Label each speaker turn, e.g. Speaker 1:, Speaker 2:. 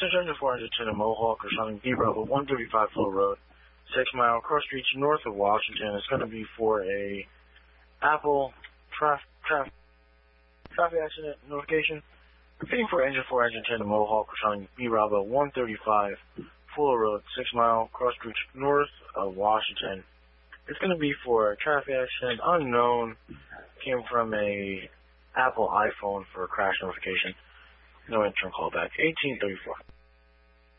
Speaker 1: Engine 410 in Mohawk, responding B Bravo 135 Fuller Road, 6 Mile, cross streets north of Washington. It's going to be for a Apple traffic accident notification. Repeating for Engine 410 in Mohawk, responding B Bravo 135 Fuller Road, 6 Mile, cross streets north of Washington. It's going to be for a traffic accident unknown. Came from a Apple iPhone for a crash notification. No interim callback. 1834.